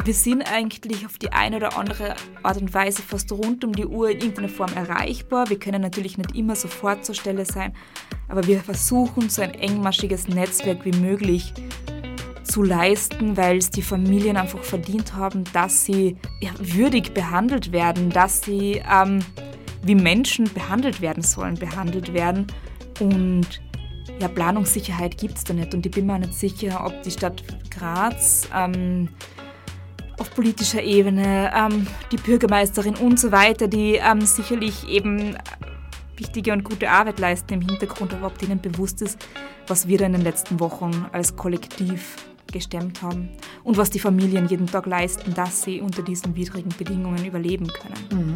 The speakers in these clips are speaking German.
Wir sind eigentlich auf die eine oder andere Art und Weise fast rund um die Uhr in irgendeiner Form erreichbar. Wir können natürlich nicht immer sofort zur Stelle sein, aber wir versuchen, so ein engmaschiges Netzwerk wie möglich zu leisten, weil es die Familien einfach verdient haben, dass sie würdig behandelt werden, dass sie wie Menschen behandelt werden sollen, Und Planungssicherheit gibt es da nicht. Und ich bin mir nicht sicher, ob die Stadt Graz auf politischer Ebene, die Bürgermeisterin und so weiter, die sicherlich eben wichtige und gute Arbeit leisten im Hintergrund, aber ob denen bewusst ist, was wir da in den letzten Wochen als Kollektiv gestemmt haben und was die Familien jeden Tag leisten, dass sie unter diesen widrigen Bedingungen überleben können.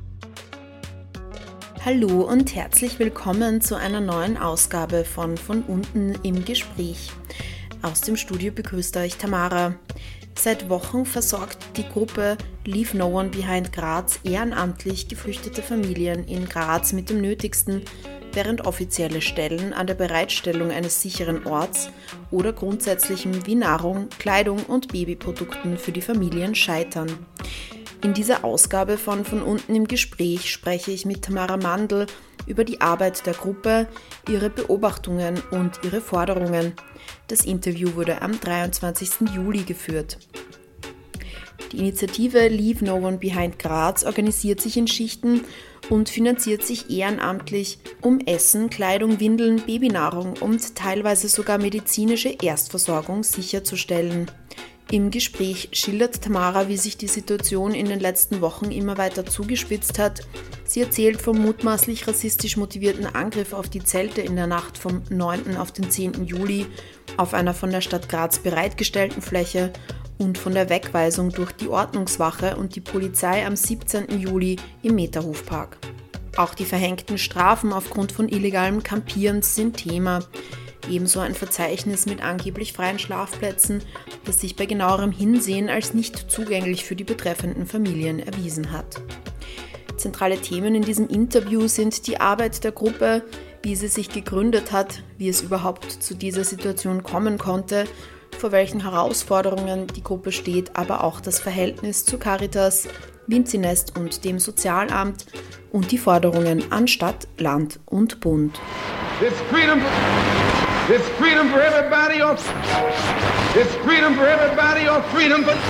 Hallo und herzlich willkommen zu einer neuen Ausgabe von unten im Gespräch. Aus dem Studio begrüßt euch Tamara. Seit Wochen versorgt die Gruppe Leave No One Behind Graz ehrenamtlich geflüchtete Familien in Graz mit dem Nötigsten, während offizielle Stellen an der Bereitstellung eines sicheren Orts oder Grundsätzlichem wie Nahrung, Kleidung und Babyprodukten für die Familien scheitern. In dieser Ausgabe von unten im Gespräch spreche ich mit Tamara Mandl über die Arbeit der Gruppe, ihre Beobachtungen und ihre Forderungen. Das Interview wurde am 23. Juli geführt. Die Initiative Leave No One Behind Graz organisiert sich in Schichten und finanziert sich ehrenamtlich, um Essen, Kleidung, Windeln, Babynahrung und teilweise sogar medizinische Erstversorgung sicherzustellen. Im Gespräch schildert Tamara, wie sich die Situation in den letzten Wochen immer weiter zugespitzt hat. Sie erzählt vom mutmaßlich rassistisch motivierten Angriff auf die Zelte in der Nacht vom 9. auf den 10. Juli auf einer von der Stadt Graz bereitgestellten Fläche und von der Wegweisung durch die Ordnungswache und die Polizei am 17. Juli im Meterhofpark. Auch die verhängten Strafen aufgrund von illegalem Kampierens sind Thema. Ebenso ein Verzeichnis mit angeblich freien Schlafplätzen, das sich bei genauerem Hinsehen als nicht zugänglich für die betreffenden Familien erwiesen hat. Zentrale Themen in diesem Interview sind die Arbeit der Gruppe, wie sie sich gegründet hat, wie es überhaupt zu dieser Situation kommen konnte, vor welchen Herausforderungen die Gruppe steht, aber auch das Verhältnis zu Caritas, Vinzinest und dem Sozialamt und die Forderungen an Stadt, Land und Bund. This freedom for everybody or this freedom for everybody or freedom for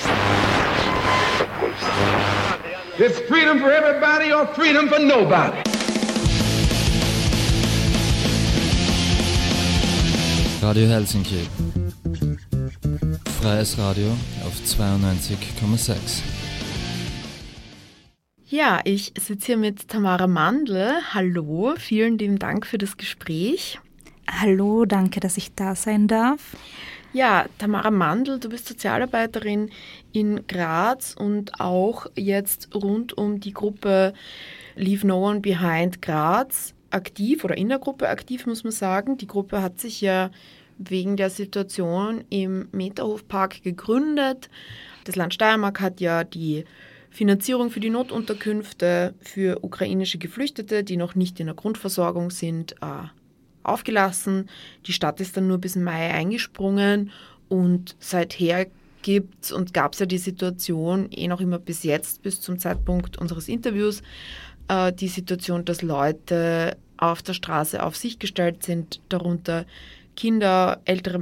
this freedom for everybody or freedom for nobody. Radio Helsinki. Freies Radio auf 92,6. Ja, ich sitze hier mit Tamara Mandl. Hallo, vielen lieben Dank für das Gespräch. Hallo, danke, dass ich da sein darf. Ja, Tamara Mandl, du bist Sozialarbeiterin in Graz und auch jetzt rund um die Gruppe Leave No One Behind Graz aktiv oder in der Gruppe aktiv, muss man sagen. Die Gruppe hat sich ja wegen der Situation im Meterhofpark gegründet. Das Land Steiermark hat ja die Finanzierung für die Notunterkünfte für ukrainische Geflüchtete, die noch nicht in der Grundversorgung sind, aufgelassen. Die Stadt ist dann nur bis Mai eingesprungen und seither gab es ja die Situation, noch immer bis jetzt, bis zum Zeitpunkt unseres Interviews, die Situation, dass Leute auf der Straße auf sich gestellt sind, darunter Kinder, ältere